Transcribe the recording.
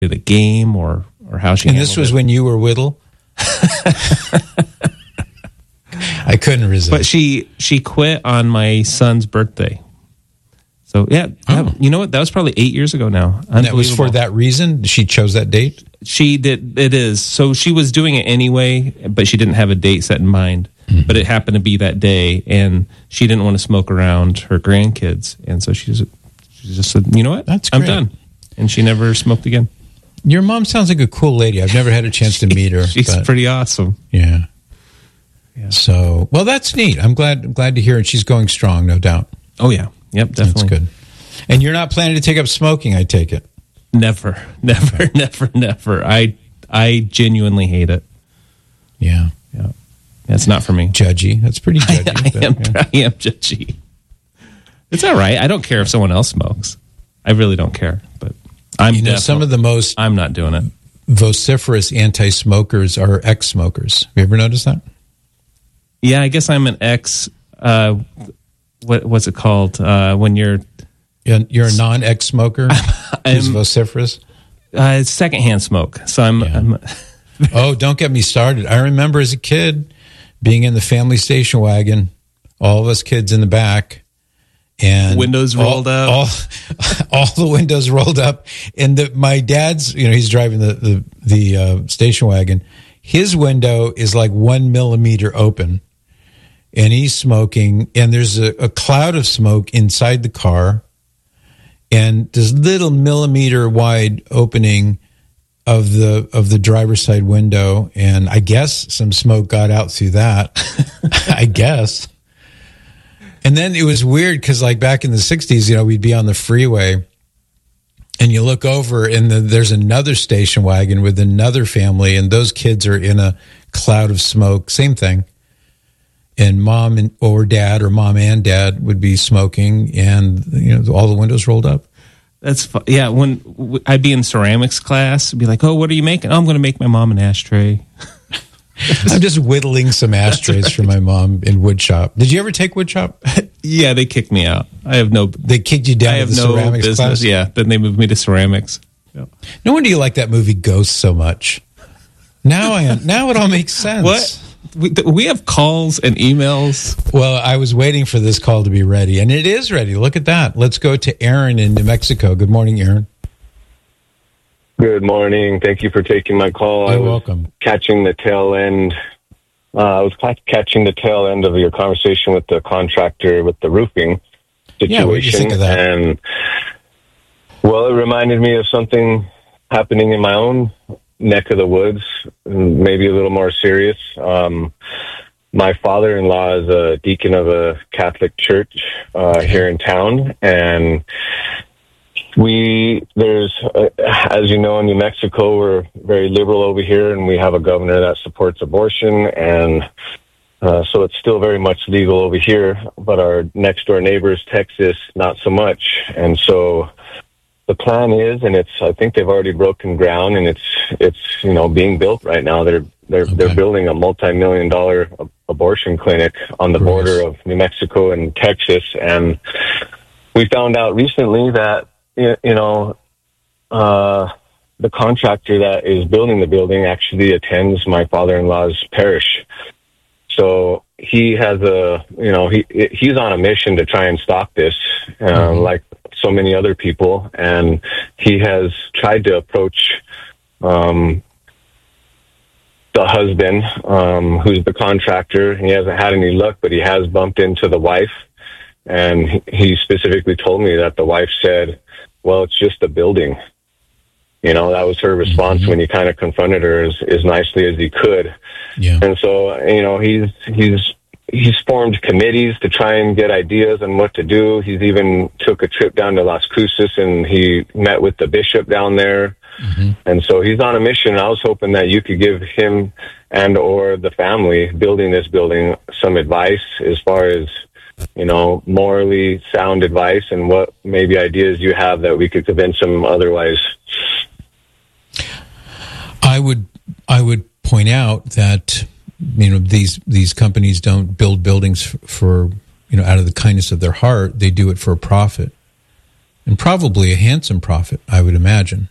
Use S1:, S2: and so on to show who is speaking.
S1: at a game or how she.
S2: And this was when you were little. I couldn't resist.
S1: But she quit on my son's birthday. So yeah, you know what? That was probably 8 years ago now.
S2: And that was for that reason? She chose that date?
S1: She did. It is. So she was doing it anyway, but she didn't have a date set in mind.
S2: Mm-hmm.
S1: But it happened to be that day, and she didn't want to smoke around her grandkids, and so she just said, "You know what?
S2: That's
S1: I'm
S2: great.
S1: done." And she never smoked again.
S2: Your mom sounds like a cool lady. I've never had a chance to meet her.
S1: She's pretty awesome.
S2: Yeah. So, well, that's neat. I'm glad to hear it. She's going strong, no doubt.
S1: Oh yeah. Yep, definitely.
S2: That's good. And you're not planning to take up smoking, I take it?
S1: Never. I genuinely hate it.
S2: Yeah.
S1: That's not for me.
S2: Judgy. That's pretty judgy.
S1: I am judgy. It's all right. I don't care if someone else smokes. I really don't care. But
S2: some of the most
S1: I'm not doing it.
S2: Vociferous anti-smokers are ex-smokers. Have you ever noticed that?
S1: Yeah, I guess I'm an ex. What's it called when you're
S2: a non-ex-smoker who's vociferous?
S1: Secondhand smoke. So I'm
S2: Oh, don't get me started. I remember as a kid being in the family station wagon, all of us kids in the back, and
S1: windows rolled up.
S2: All the windows rolled up, and my dad's, he's driving the station wagon. His window is like 1 millimeter open, and he's smoking, and there's a cloud of smoke inside the car, and this little millimeter wide opening of the driver's side window, and I guess some smoke got out through that. I guess. And then it was weird because, like, back in the 60s, we'd be on the freeway, and you look over, and there's another station wagon with another family, and those kids are in a cloud of smoke. Same thing. And mom or dad, or mom and dad, would be smoking, and all the windows rolled up.
S1: That's fun. Yeah. When I'd be in ceramics class, I'd be like, "Oh, what are you making?" "Oh, I'm going to make my mom an ashtray."
S2: I'm just whittling some ashtrays for my mom in wood shop. Did you ever take wood shop?
S1: Yeah, they kicked me out. They
S2: kicked you down to the ceramics
S1: business
S2: class?
S1: Yeah, then they moved me to ceramics. Yep.
S2: No wonder you like that movie Ghost so much. Now it all makes sense.
S1: What? We have calls and emails.
S2: Well, I was waiting for this call to be ready, and it is ready. Look at that. Let's go to Aaron in New Mexico. Good morning, Aaron.
S3: Good morning. Thank you for taking my call.
S2: You're welcome.
S3: Catching the tail end. I was catching the tail end of your conversation with the contractor with the roofing situation.
S2: Yeah, what did you think of that?
S3: And, well, it reminded me of something happening in my own neck of the woods, maybe a little more serious. My father-in-law is a deacon of a Catholic church here in town, and as you know, in New Mexico, we're very liberal over here, and we have a governor that supports abortion, and so it's still very much legal over here, but our next-door neighbors, Texas, not so much. And so the plan is, and I think they've already broken ground, and it's being built right now. They're building a multi-million-dollar abortion clinic on the border of New Mexico and Texas, and we found out recently that the contractor that is building the building actually attends my father-in-law's parish. So he has he's on a mission to try and stop this, like so many other people, and he has tried to approach the husband, who's the contractor. He hasn't had any luck, but he has bumped into the wife, and he specifically told me that the wife said, "Well, it's just a building." That was her response when he kind of confronted her as nicely as he could.
S2: Yeah.
S3: And so, he's formed committees to try and get ideas on what to do. He's even took a trip down to Las Cruces, and he met with the bishop down there. Mm-hmm. And so he's on a mission. I was hoping that you could give him and or the family building this building some advice as far as, morally sound advice, and what maybe ideas you have that we could convince him otherwise.
S2: I would point out that these companies don't build buildings for out of the kindness of their heart. They do it for a profit, and probably a handsome profit, I would imagine.